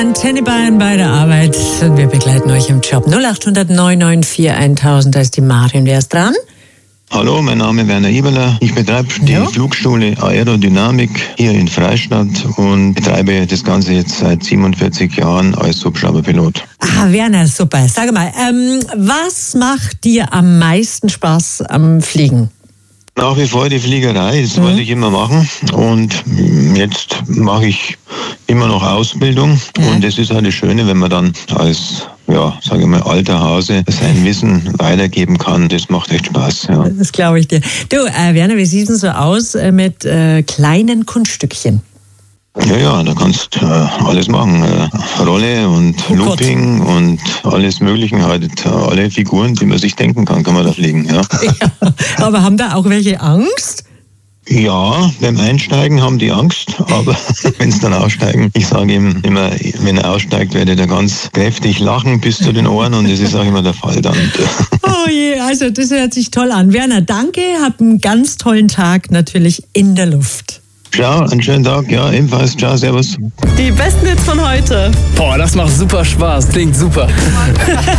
Antenne Bayern bei der Arbeit und wir begleiten euch im Job. 0800 994 1000, da ist die Marin. Wer ist dran? Hallo, mein Name ist Werner Eberler. Ich betreibe die Flugschule Aerodynamik hier in Freistadt und betreibe das Ganze jetzt seit 47 Jahren als Hubschrauberpilot. Ah, Werner, super. Sag mal, was macht dir am meisten Spaß am Fliegen? Nach wie vor die Fliegerei, das wollte ich immer machen und jetzt mache ich immer noch Ausbildung und das ist halt das Schöne, wenn man dann als, sage ich mal, alter Hase sein Wissen weitergeben kann, das macht echt Spaß. Ja. Das glaube ich dir. Du, Werner, wie sieht es so aus mit kleinen Kunststückchen? Ja, da kannst alles machen. Rolle und Looping und alles Mögliche, halt alle Figuren, die man sich denken kann man da fliegen. Ja. Ja, aber haben da auch welche Angst? Ja, beim Einsteigen haben die Angst, aber wenn sie dann aussteigen, ich sage ihm immer, wenn er aussteigt, werde er ganz kräftig lachen bis zu den Ohren und das ist auch immer der Fall dann. Oh je, also das hört sich toll an. Werner, danke, hab einen ganz tollen Tag natürlich in der Luft. Ciao, einen schönen Tag, ja, ebenfalls, ciao, servus. Die besten Hits von heute. Boah, das macht super Spaß, klingt super.